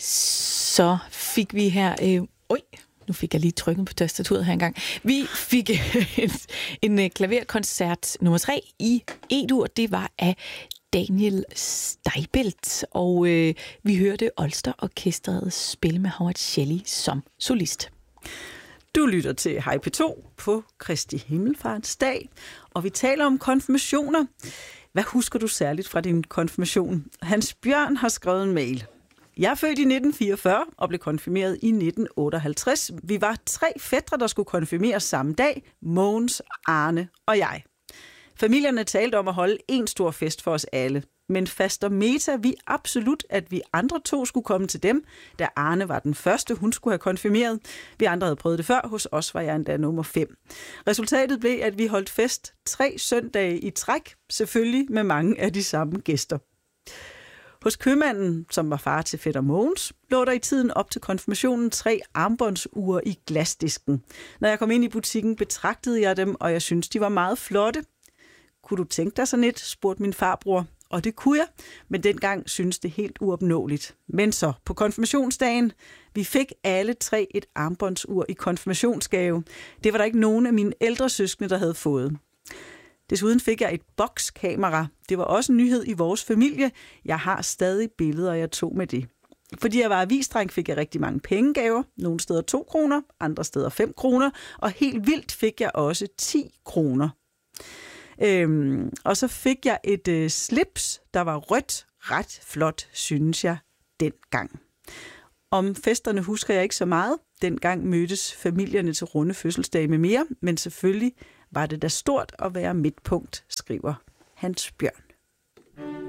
Så fik vi her... nu fik jeg lige trykket på tastaturet her engang. Vi fik en klaverkoncert nummer 3 i E-dur. Det var af Daniel Steibelt, og vi hørte Olster Orkestret spille med Howard Shelley som solist. Du lytter til Hej P2 på Kristi Himmelfartsdag, og vi taler om konfirmationer. Hvad husker du særligt fra din konfirmation? Hans Bjørn har skrevet en mail. Jeg er født i 1944 og blev konfirmeret i 1958. Vi var 3 fætre, der skulle konfirmeres samme dag. Mogens, Arne og jeg. Familierne talte om at holde en stor fest for os alle. Men faster meta vi absolut, at vi andre 2 skulle komme til dem, da Arne var den første, hun skulle have konfirmeret. Vi andre havde prøvet det før, hos os var jeg endda nummer 5. Resultatet blev, at vi holdt fest 3 søndage i træk, selvfølgelig med mange af de samme gæster. Hos købmanden, som var far til fætter Mogens, lå der i tiden op til konfirmationen 3 armbåndsure i glasdisken. Når jeg kom ind i butikken, betragtede jeg dem, og jeg syntes, de var meget flotte. Kunne du tænke dig sådan et, spurgte min farbror. Og det kunne jeg, men dengang syntes det helt uopnåeligt. Men så, på konfirmationsdagen, vi fik alle 3 et armbåndsur i konfirmationsgave. Det var der ikke nogen af mine ældre søskende, der havde fået. Desuden fik jeg et bokskamera. Det var også en nyhed i vores familie. Jeg har stadig billeder, jeg tog med det. Fordi jeg var avisdreng, fik jeg rigtig mange pengegaver. Nogle steder 2 kroner, andre steder 5 kroner. Og helt vildt fik jeg også 10 kroner. Og så fik jeg et slips, der var rødt, ret flot, synes jeg, dengang. Om festerne husker jeg ikke så meget. Dengang mødtes familierne til runde fødselsdage med mere, men selvfølgelig var det da stort at være midtpunkt, skriver Hans Bjørn.